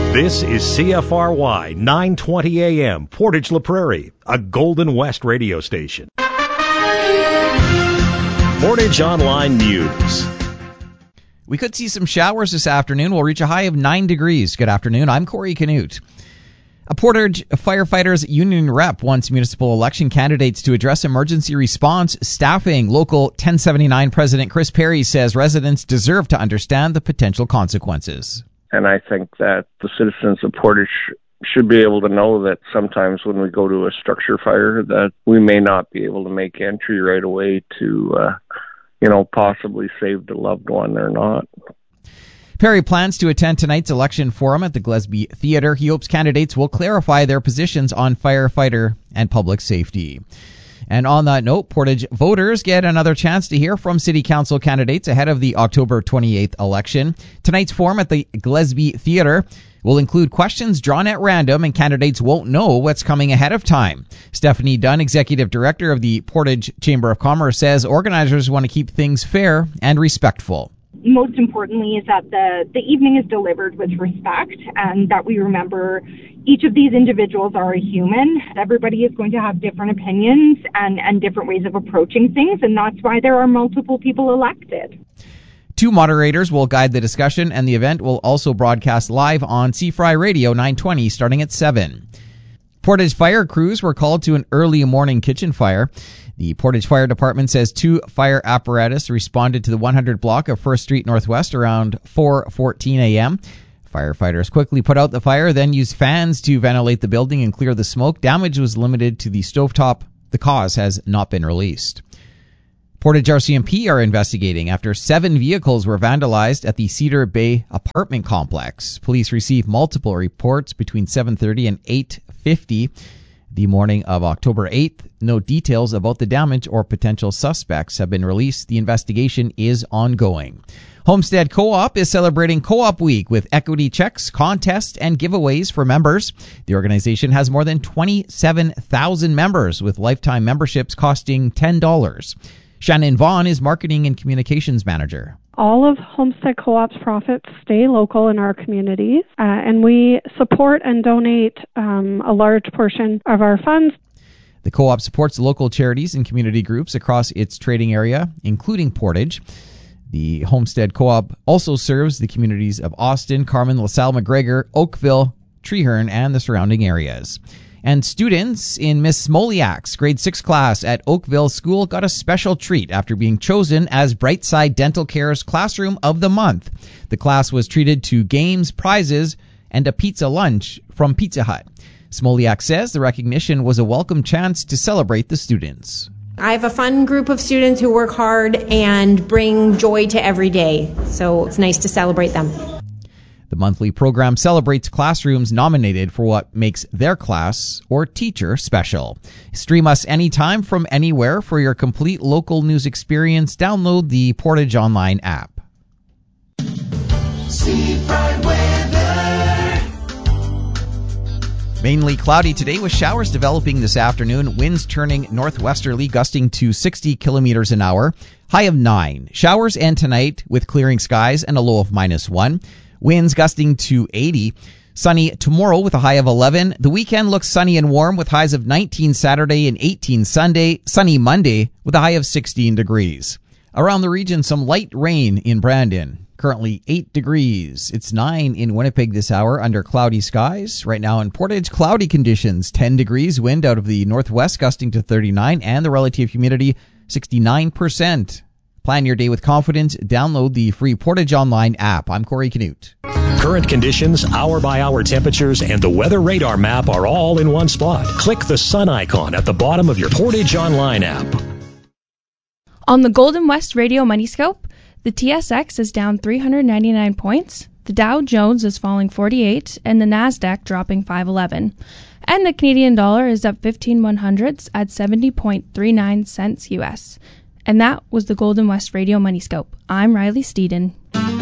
This is CFRY 920 AM, Portage La Prairie, a Golden West radio station. Portage Online News. We could see some showers this afternoon. We'll reach a high of 9 degrees. Good afternoon. I'm Corey Canute. A Portage Firefighters Union rep wants municipal election candidates to address emergency response staffing. Local 1079 President Chris Perry says residents deserve to understand the potential consequences. And I think that the citizens of Portage should be able to know that sometimes when we go to a structure fire that we may not be able to make entry right away to, possibly save the loved one or not. Perry plans to attend tonight's election forum at the Gillespie Theatre. He hopes candidates will clarify their positions on firefighter and public safety. And on that note, Portage voters get another chance to hear from city council candidates ahead of the October 28th election. Tonight's forum at the Gillespie Theatre will include questions drawn at random, and candidates won't know what's coming ahead of time. Stephanie Dunn, executive director of the Portage Chamber of Commerce, says organizers want to keep things fair and respectful. Most importantly is that the evening is delivered with respect, and that we remember each of these individuals are a human. Everybody is going to have different opinions and different ways of approaching things, and that's why there are multiple people elected. 2 moderators will guide the discussion, and the event will also broadcast live on CFRY Radio 920 starting at 7. Portage fire crews were called to an early morning kitchen fire. The Portage Fire Department says 2 fire apparatus responded to the 100 block of 1st Street Northwest around 4:14 a.m. Firefighters quickly put out the fire, then used fans to ventilate the building and clear the smoke. Damage was limited to the stovetop. The cause has not been released. Portage RCMP are investigating after 7 vehicles were vandalized at the Cedar Bay apartment complex. Police received multiple reports between 7:30 and 8:50 the morning of October 8th. No details about the damage or potential suspects have been released. The investigation is ongoing. Homestead Co-op is celebrating Co-op Week with equity checks, contests, and giveaways for members. The organization has more than 27,000 members, with lifetime memberships costing $10. Shannon Vaughn is Marketing and Communications Manager. All of Homestead Co-op's profits stay local in our communities, and we support and donate a large portion of our funds. The co-op supports local charities and community groups across its trading area, including Portage. The Homestead Co-op also serves the communities of Austin, Carman, LaSalle, McGregor, Oakville, Treeherne, and the surrounding areas. And students in Miss Smoliak's grade 6 class at Oakville School got a special treat after being chosen as Brightside Dental Care's Classroom of the Month. The class was treated to games, prizes, and a pizza lunch from Pizza Hut. Smoliak says the recognition was a welcome chance to celebrate the students. I have a fun group of students who work hard and bring joy to every day, so it's nice to celebrate them. The monthly program celebrates classrooms nominated for what makes their class or teacher special. Stream us anytime from anywhere for your complete local news experience. Download the Portage Online app. Mainly cloudy today with showers developing this afternoon. Winds turning northwesterly, gusting to 60 kilometers an hour. High of 9. Showers end tonight with clearing skies and a low of -1. Winds gusting to 80. Sunny tomorrow with a high of 11. The weekend looks sunny and warm with highs of 19 Saturday and 18 Sunday. Sunny Monday with a high of 16 degrees. Around the region, some light rain in Brandon. Currently 8 degrees. It's 9 in Winnipeg this hour under cloudy skies. Right now in Portage, cloudy conditions. 10 degrees, wind out of the northwest gusting to 39, and the relative humidity 69%. Plan your day with confidence. Download the free Portage Online app. I'm Corey Canute. Current conditions, hour-by-hour temperatures, and the weather radar map are all in one spot. Click the sun icon at the bottom of your Portage Online app. On the Golden West Radio Money Scope, the TSX is down 399 points, the Dow Jones is falling 48, and the NASDAQ dropping 511. And the Canadian dollar is up 15/100ths at 70.39 cents U.S. And that was the Golden West Radio Money Scope. I'm Riley Steeden.